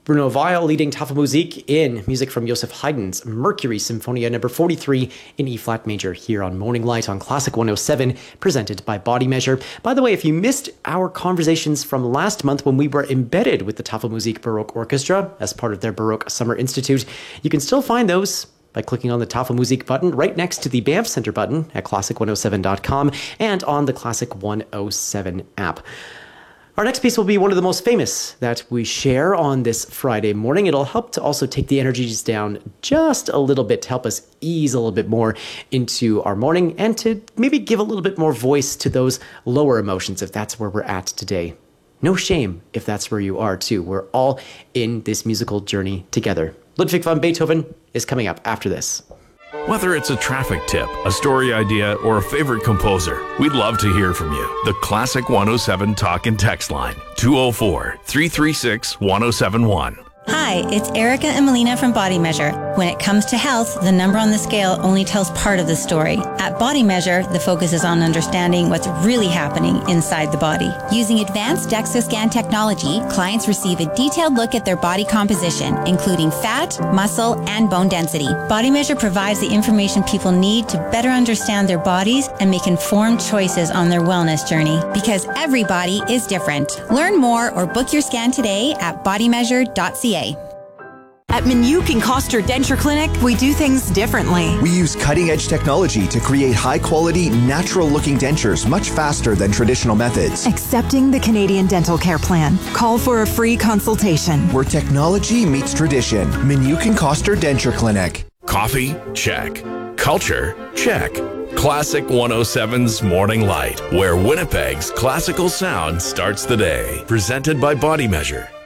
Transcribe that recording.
Bruno Weil leading Tafel Musik in music from Joseph Haydn's Mercury Symphonia number 43 in E-flat major here on Morning Light on Classic 107, presented by Body Measure. By the way, if you missed our conversations from last month when we were embedded with the Tafel Musik Baroque Orchestra as part of their Baroque Summer Institute, you can still find those by clicking on the Tafel Musik button right next to the Banff Center button at classic107.com and on the Classic 107 app. Our next piece will be one of the most famous that we share on this Friday morning. It'll help to also take the energies down just a little bit to help us ease a little bit more into our morning and to maybe give a little bit more voice to those lower emotions if that's where we're at today. No shame if that's where you are too. We're all in this musical journey together. Ludwig van Beethoven is coming up after this. Whether it's a traffic tip, a story idea, or a favorite composer, we'd love to hear from you. The Classic 107 Talk and Text line, 204-336-1071. Hi, it's Erica and Melina from Body Measure. When it comes to health, the number on the scale only tells part of the story. At Body Measure, the focus is on understanding what's really happening inside the body. Using advanced DEXA scan technology, clients receive a detailed look at their body composition, including fat, muscle, and bone density. Body Measure provides the information people need to better understand their bodies and make informed choices on their wellness journey. Because every body is different. Learn more or book your scan today at bodymeasure.ca. At Minuk and Koster Denture Clinic, we do things differently. We use cutting-edge technology to create high-quality, natural-looking dentures much faster than traditional methods. Accepting the Canadian Dental Care Plan. Call for a free consultation. Where technology meets tradition. Minuk and Koster Denture Clinic. Coffee? Check. Culture? Check. Classic 107's Morning Light, where Winnipeg's classical sound starts the day. Presented by Body Measure.